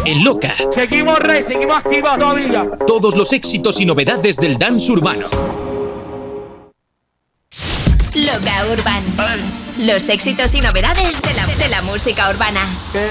en Loca. Seguimos, Rey, seguimos activos todavía. Todos los éxitos y novedades del dance urbano. Loca Urban. Los éxitos y novedades de la música urbana.